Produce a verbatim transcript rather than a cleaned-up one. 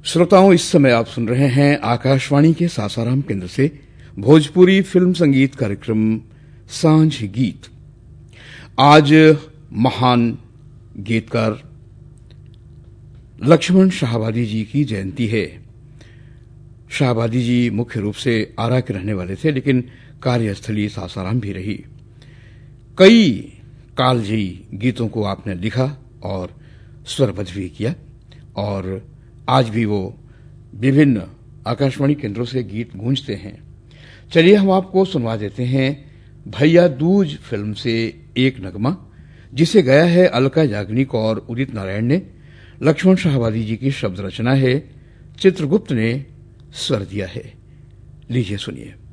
श्रोताओं, इस समय आप सुन रहे हैं आकाशवाणी के सासाराम केंद्र से भोजपुरी फिल्म संगीत कार्यक्रम सांझ गीत। आज महान गीतकार लक्ष्मण शाहवादी जी की जयंती है। शाहवादी जी मुख्य रूप से आरा के रहने वाले थे, लेकिन कार्यस्थली सासाराम भी रही। कई कालजयी गीतों को आपने लिखा और स्वरबद्ध भी किया, और आज भी वो विभिन्न आकाशवाणी केंद्रों से गीत गूंजते हैं। चलिए हम आपको सुनवा देते हैं भैया दूज फिल्म से एक नगमा, जिसे गाया है अलका याग्निक और उदित नारायण ने। लक्ष्मण शाहवादी जी की शब्द रचना है, चित्रगुप्त ने स्वर दिया है। लीजिए सुनिए।